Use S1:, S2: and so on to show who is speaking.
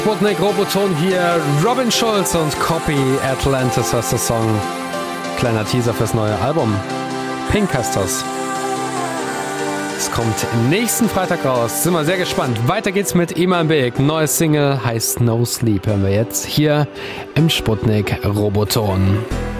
S1: Sputnik Roboton hier, Robin Schulz und Copy Atlantis heißt der Song. Kleiner Teaser fürs neue Album. Pink heißt das. Es kommt nächsten Freitag raus. Sind wir sehr gespannt. Weiter geht's mit Iman Beek. Neues Single heißt No Sleep. Hören wir jetzt hier im Sputnik Roboton.